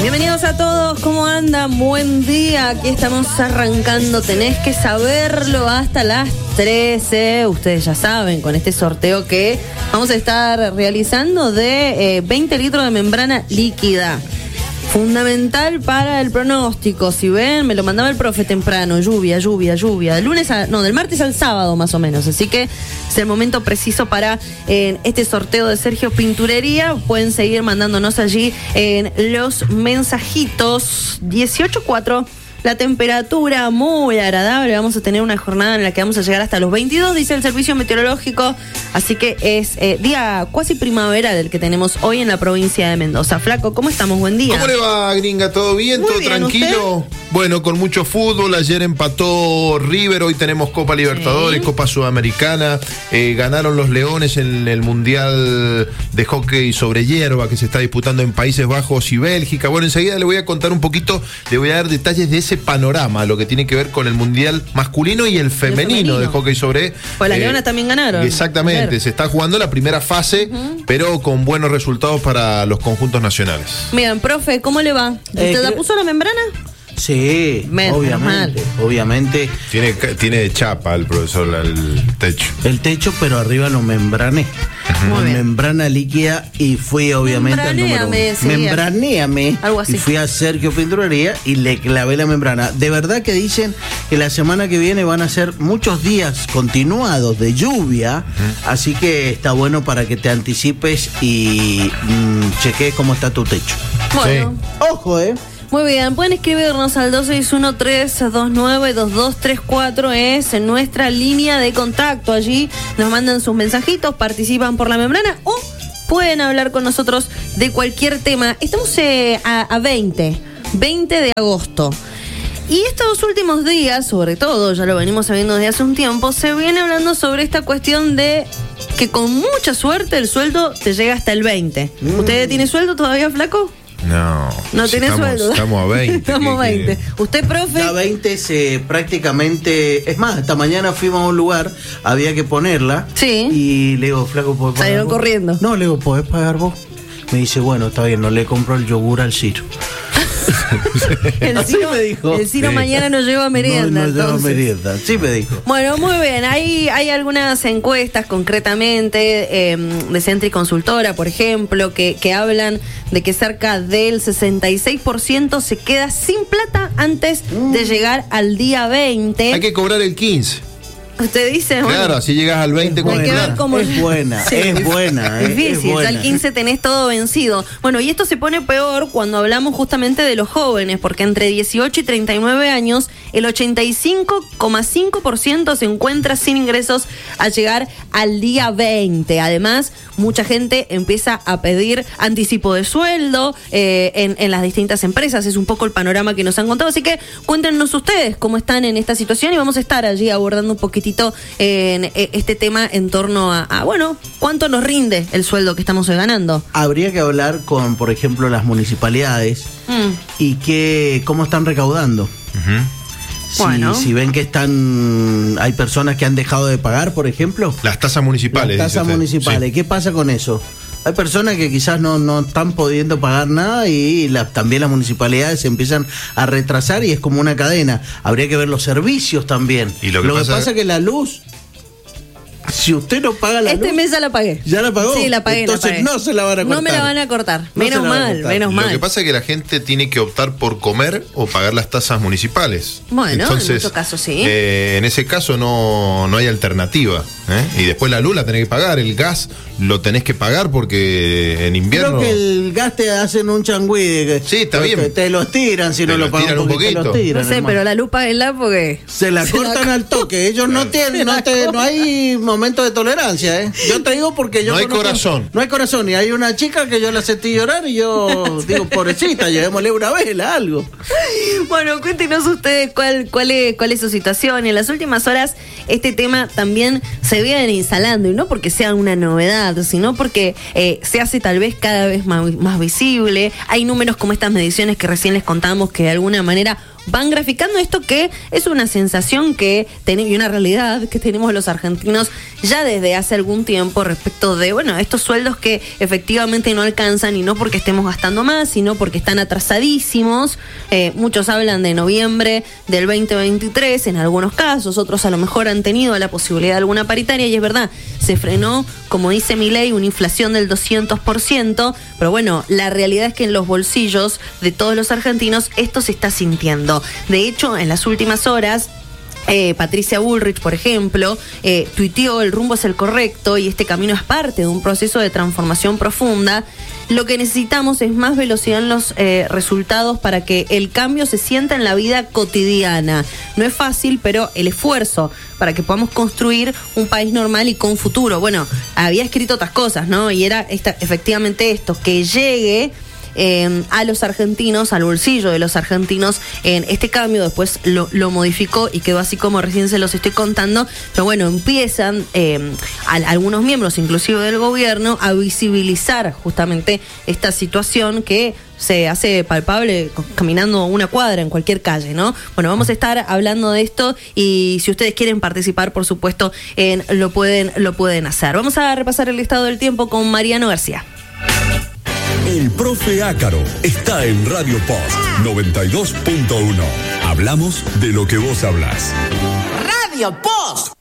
Bienvenidos a todos, ¿cómo andan? Buen día, aquí estamos arrancando, tenés que saberlo hasta las 13, ustedes ya saben, con este sorteo que vamos a estar realizando de 20 litros de membrana líquida. Fundamental para el pronóstico, si ven, me lo mandaba el profe temprano, lluvia, del martes al sábado más o menos, así que es el momento preciso para este sorteo de Sergio Pinturería. Pueden seguir mandándonos allí los mensajitos. 18.4, la temperatura muy agradable, vamos a tener una jornada en la que vamos a llegar hasta los 22, dice el servicio meteorológico, así que es día casi primaveral el que tenemos hoy en la provincia de Mendoza. Flaco, ¿cómo estamos? Buen día. ¿Cómo le va, gringa? ¿Todo bien? Muy ¿Todo bien, tranquilo? ¿usted? Bueno, con mucho fútbol, ayer empató River, hoy tenemos Copa Libertadores, Sí. Copa Sudamericana, ganaron los Leones en el Mundial de Hockey sobre Hierba que se está disputando en Países Bajos y Bélgica. Bueno, enseguida le voy a contar un poquito, le voy a dar detalles de ese panorama, lo que tiene que ver con el Mundial masculino y el femenino de Hockey sobre... Pues las Leonas también ganaron. Exactamente, ayer. se está jugando la primera fase, pero con buenos resultados para los conjuntos nacionales. Miren, profe, ¿cómo le va? ¿Usted la puso la membrana? Sí, obviamente. Tiene chapa el profesor el techo. El techo, pero arriba lo membrané. Muy bien. Membrana líquida y fui obviamente al número 1. Membranéame. Algo así. Y fui a Sergio Pinturería y le clavé la membrana. De verdad que dicen que la semana que viene van a ser muchos días continuados de lluvia, así que está bueno para que te anticipes y chequees cómo está tu techo. Bueno. Sí. Ojo, Muy bien, pueden escribirnos al 261-329-2234, es en nuestra línea de contacto. Allí nos mandan sus mensajitos, participan por la membrana o pueden hablar con nosotros de cualquier tema. Estamos a 20 de agosto. Y estos últimos días, sobre todo, ya lo venimos sabiendo desde hace un tiempo, se viene hablando sobre esta cuestión de que con mucha suerte el sueldo te llega hasta el 20. ¿Usted tiene sueldo todavía, flaco? No tiene sueldo. Estamos a 20. Estamos a 20. ¿Usted, profe? La 20 se prácticamente... Es más, esta mañana fuimos a un lugar, había que ponerla. Sí. Y le digo, flaco, ¿podés pagar Salieron vos? corriendo. No, le digo, ¿podés pagar vos? Me dice, bueno, está bien, no le compro el yogur al Ciro. El Ciro, me dijo. el Ciro Sí. mañana no lleva merienda. No lleva entonces. merienda, sí me dijo. Bueno, muy bien. Hay algunas encuestas concretamente de Sentry Consultora, por ejemplo, que hablan de que cerca del 66% se queda sin plata antes de llegar al día 20. Hay que cobrar el 15. Usted dice, Claro, bueno, así llegas al 20 con hay que ver plata. cómo- Es buena, Sí. es buena. difícil, es buena. ya al 15 tenés todo vencido. Bueno, y esto se pone peor cuando hablamos justamente de los jóvenes, porque entre 18 y 39 años, el 85,5% se encuentra sin ingresos al llegar al día 20. Además, mucha gente empieza a pedir anticipo de sueldo en las distintas empresas. Es un poco el panorama que nos han contado. Así que cuéntenos ustedes cómo están en esta situación y vamos a estar allí abordando un poquitito en este tema en torno a bueno, cuánto nos rinde el sueldo que estamos ganando. Habría que hablar con, por ejemplo, las municipalidades y cómo están recaudando. Bueno. Si ven que hay personas que han dejado de pagar, por ejemplo. Las tasas municipales. Las dice tasas usted. municipales. Sí. ¿Qué pasa con eso? Hay personas que quizás no están pudiendo pagar nada y también las municipalidades se empiezan a retrasar y es como una cadena. Habría que ver los servicios también. Y lo que pasa es que la luz, si usted no paga la Este luz... mes ya la pagué. ¿Ya la pagó? Sí, la pagué. Entonces la pagué. no se la van a cortar. No me la van a cortar. No Menos se la van a mal, cortar. menos mal. Lo que pasa es que la gente tiene que optar por comer o pagar las tasas municipales. Bueno, entonces, en muchos casos sí. En ese caso no hay alternativa. Y después la luz la tenés que pagar, el gas lo tenés que pagar porque en invierno... Creo que el gas te hacen un changüí. Sí, está bien. Te los tiran si Te no lo lo pagan. tiran un porque te poquito. los tiran, No sé, hermano. pero la lupa es la porque... Se la cortan al toque. Ellos no tienen, no hay momento de tolerancia, ¿eh? Yo te digo porque yo No hay conozco- corazón. No hay corazón. Y hay una chica que yo la sentí llorar y yo digo, pobrecita, llevémosle una vela, algo. Bueno, cuéntenos ustedes cuál es su situación. En las últimas horas este tema también se viene instalando, y no porque sea una novedad, sino porque se hace tal vez cada vez más visible. Hay números como estas mediciones que recién les contamos que de alguna manera van graficando esto, que es una sensación que y una realidad que tenemos los argentinos ya desde hace algún tiempo respecto de, bueno, estos sueldos que efectivamente no alcanzan, y no porque estemos gastando más, sino porque están atrasadísimos. Muchos hablan de noviembre del 2023 en algunos casos, otros a lo mejor han tenido la posibilidad de alguna paritaria, y es verdad, se frenó, como dice Milei, una inflación del 200%, pero bueno, la realidad es que en los bolsillos de todos los argentinos esto se está sintiendo. De hecho, en las últimas horas, Patricia Bullrich, por ejemplo, tuiteó: el rumbo es el correcto y este camino es parte de un proceso de transformación profunda. Lo que necesitamos es más velocidad en los resultados para que el cambio se sienta en la vida cotidiana. No es fácil, pero el esfuerzo para que podamos construir un país normal y con futuro. Bueno, había escrito otras cosas, ¿no? Y era efectivamente esto, que llegue a los argentinos, al bolsillo de los argentinos, en este cambio. Después lo modificó y quedó así como recién se los estoy contando, pero bueno, empiezan algunos miembros, inclusive del gobierno, a visibilizar justamente esta situación que se hace palpable caminando una cuadra en cualquier calle, ¿no? Bueno, vamos a estar hablando de esto, y si ustedes quieren participar, por supuesto, lo pueden hacer. Vamos a repasar el estado del tiempo con Mariano García. El profe Ácaro está en Radio Post 92.1. Hablamos de lo que vos hablás. Radio Post.